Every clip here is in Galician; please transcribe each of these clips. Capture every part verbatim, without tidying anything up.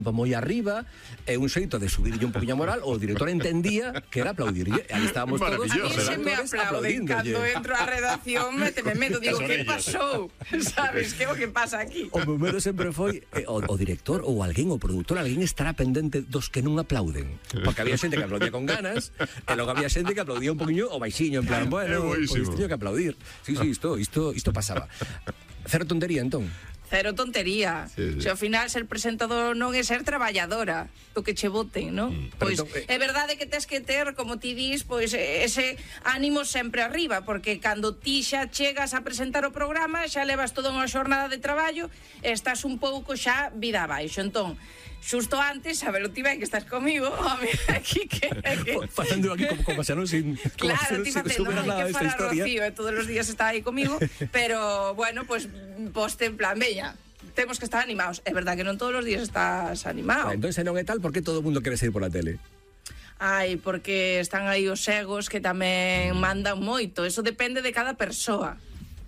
moi arriba, é un xeito de subirlle un poquinho a moral, o director entendía que era aplaudirlle, aí estábamos todos. A mí se me aplauden cando entro á redacción, méteme medo, digo, que pasou? Sabes, que é o que pasa aquí? O meu medo sempre foi eh, o, o director ou alguén, o produtor, alguén estará pendente dos que non aplauden, porque había xente que aplaudía con ganas e logo había xente que aplaudía un poquinho o baixiño, en plan, bueno, pois teño que aplaudir. Sí, sí, isto, isto, isto pasaba. Cero tontería, entón. Cero tontería. Sí, sí. Se ao final ser presentador non é ser traballadora, do que che voten, non? Mm. Pois entón, eh... é verdade que tes que ter, como ti dis, pois ese ánimo sempre arriba, porque cando ti xa chegas a presentar o programa, xa levas toda unha xornada de traballo, e estás un pouco xa vida abaixo. Entón, xusto antes, a ver, ti ben que estás comigo, home, aquí que... que... Facendo aquí como, como xa non sin... Claro, ti facendo, non hai que falar Rocío, e todos os días está aí comigo, pero, bueno, pues, poste en plan, veña, temos que estar animados. É verdad que non todos os días estás animado. Ah, entón, se non é tal, por que todo o mundo quere sair pola tele? Ai, porque están aí os egos que tamén mandan moito. Eso depende de cada persoa.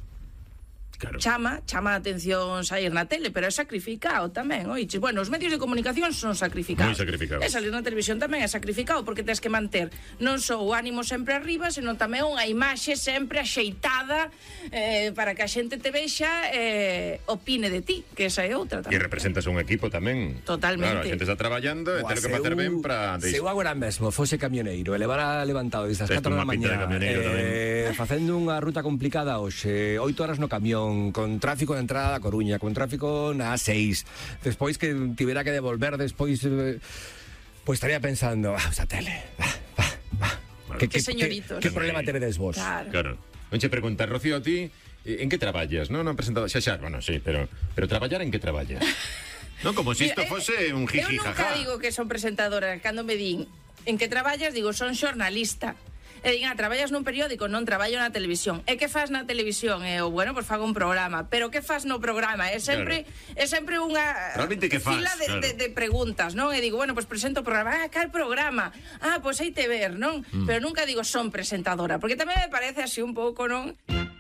Claro. Chama, chama a atención sair na tele, pero é sacrificado tamén, oiches. Bueno, os medios de comunicación son sacrificados. Moi sacrificados. E salir na televisión tamén é sacrificado, porque tens que manter non só o ánimo sempre arriba, senón tamén unha imaxe sempre axeitada eh, para que a xente te vexa e eh, opine de ti, que esa é outra tamén. E representas un equipo tamén. Totalmente. Claro, a xente está traballando e ten que facer ben para... Se eu agora mesmo fose camioneiro e levara levantado desde as catro da mañá eh, facendo unha ruta complicada hoxe, oito horas no camión, con tráfico de entrada a Coruña, con tráfico na A seis, despois que tivera que devolver despois, eh, pois estaría pensando, ah, esa tele, va, va, va. Bueno, que, que señoritos. Que, que problema teredes vos? Claro. Claro. Non che preguntar, Rocío, a ti, en que traballas, non? Non presentado, xa xa, bueno, sí, pero pero traballar en que traballas? Non, como se si isto fose un jiji jaja. Eu nunca digo que son presentadora, cando me din en que traballas, digo, son xornalista. E digan, ah, traballas nun periódico, non traballo na televisión. E que faz na televisión? E, bueno, pois fago un programa. Pero que faz no programa? É sempre claro. é sempre unha fila de, claro. de, de preguntas, non? E digo, bueno, pois presento o programa. Ah, cal programa? Ah, pois hai te ver, non? Mm. Pero nunca digo son presentadora, porque tamén me parece así un pouco, non?